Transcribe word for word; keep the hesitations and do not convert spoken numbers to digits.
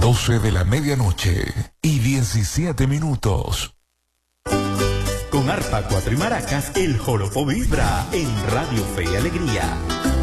doce de la medianoche y diecisiete minutos. Con arpa, cuatro y maracas, el joropo vibra en Radio Fe y Alegría.